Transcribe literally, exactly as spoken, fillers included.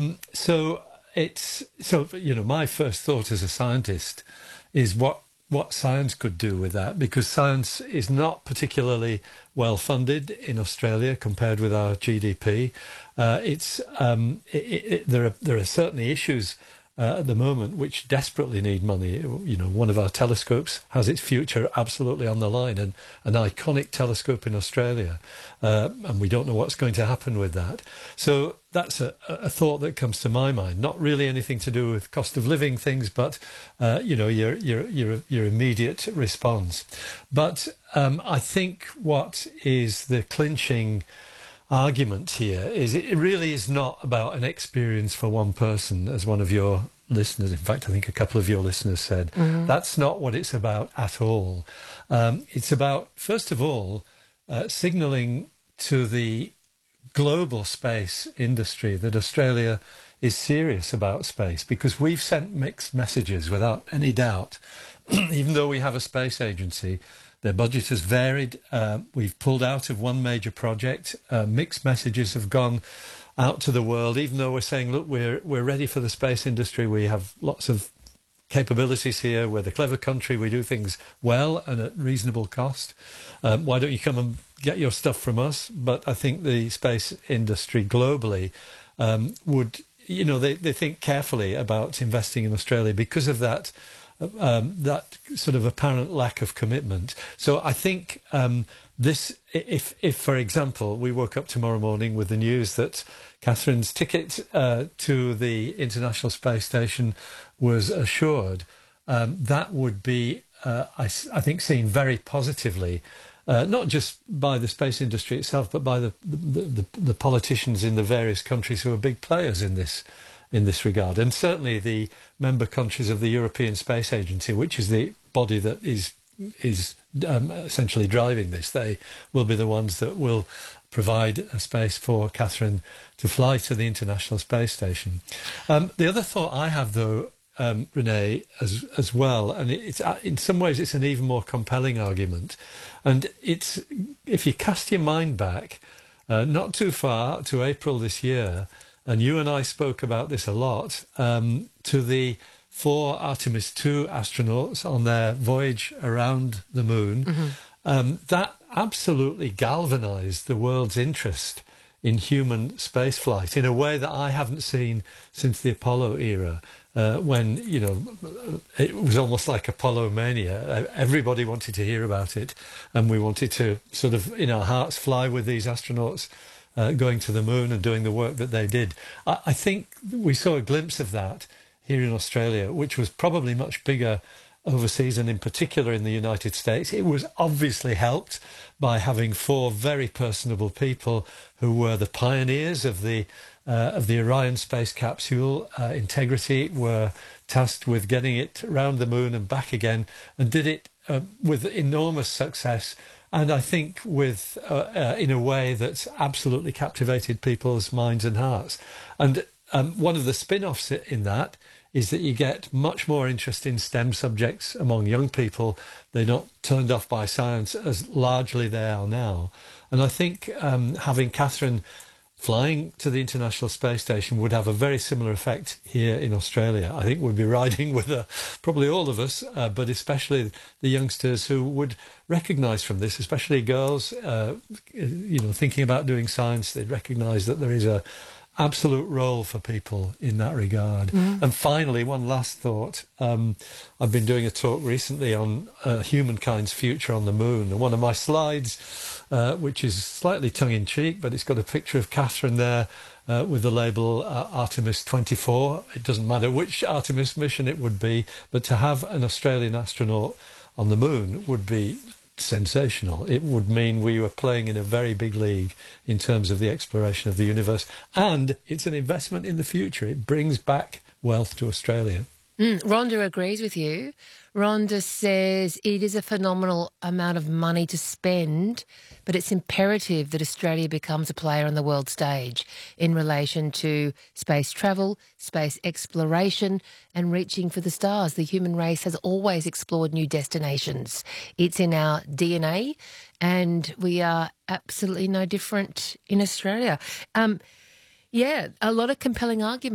Um, so it's so you know my first thought as a scientist is what what science could do with that, because science is not particularly well funded in Australia compared with our G D P. Uh, it's um, it, it, there are there are certainly issues uh, at the moment which desperately need money. You know, one of our telescopes has its future absolutely on the line, and an iconic telescope in Australia, uh, and we don't know what's going to happen with that. So that's a, a thought that comes to my mind. Not really anything to do with cost of living things, but uh, you know, your your your your immediate response. But um, I think what is the clinching argument here is it really is not about an experience for one person, as one of your listeners, in fact, I think a couple of your listeners said. Mm-hmm. That's not what it's about at all. Um, it's about, first of all, uh, signalling to the global space industry that Australia is serious about space, because we've sent mixed messages without any doubt. Even though we have a space agency, their budget has varied. Uh, we've pulled out of one major project. Uh, mixed messages have gone out to the world, even though we're saying, look, we're we're ready for the space industry. We have lots of capabilities here. We're the clever country. We do things well and at reasonable cost. Um, why don't you come and get your stuff from us? But I think the space industry globally um, would, you know, they, they think carefully about investing in Australia because of that Um, that sort of apparent lack of commitment. So I think um, this, if, if, for example, we woke up tomorrow morning with the news that Catherine's ticket uh, to the International Space Station was assured, um, that would be, uh, I, I think, seen very positively, uh, not just by the space industry itself, but by the, the, the, the politicians in the various countries who are big players in this in this regard, and certainly the member countries of the European Space Agency, which is the body that is is um, essentially driving this. They will be the ones that will provide a space for Catherine to fly to the International Space Station. Um, the other thought I have, though, um, Renee, as as well, and it's in some ways it's an even more compelling argument, and it's if you cast your mind back, uh, not too far to April this year. And you and I spoke about this a lot, um, to the four Artemis two astronauts on their voyage around the moon. Mm-hmm. Um, that absolutely galvanized the world's interest in human spaceflight in a way that I haven't seen since the Apollo era, uh, when, you know, it was almost like Apollo mania. Everybody wanted to hear about it, and we wanted to sort of, in our hearts, fly with these astronauts Uh, going to the moon and doing the work that they did. I, I think we saw a glimpse of that here in Australia, which was probably much bigger overseas, and in particular in the United States. It was obviously helped by having four very personable people who were the pioneers of the uh, of the Orion space capsule. Uh, Integrity were tasked with getting it around the moon and back again, and did it uh, with enormous success. And I think with uh, uh, in a way that's absolutely captivated people's minds and hearts. And um, one of the spin-offs in that is that you get much more interest in STEM subjects among young people. They're not turned off by science as largely they are now. And I think um, having Catherine flying to the International Space Station would have a very similar effect here in Australia. I think we'd be riding with her, probably all of us, uh, but especially the youngsters who would recognise from this, especially girls, uh, you know, thinking about doing science, they'd recognise that there is a absolute role for people in that regard. Mm. And finally, one last thought. Um, I've been doing a talk recently on uh, humankind's future on the moon, and one of my slides, uh, which is slightly tongue-in-cheek, but it's got a picture of Catherine there uh, with the label uh, Artemis twenty-four. It doesn't matter which Artemis mission it would be, but to have an Australian astronaut on the moon would be sensational. It would mean we were playing in a very big league in terms of the exploration of the universe, and it's an investment in the future. It brings back wealth to Australia. Mm, Rhonda agrees with you. Rhonda says it is a phenomenal amount of money to spend, but it's imperative that Australia becomes a player on the world stage in relation to space travel, space exploration and reaching for the stars. The human race has always explored new destinations. It's in our D N A, and we are absolutely no different in Australia. Um, yeah, a lot of compelling arguments.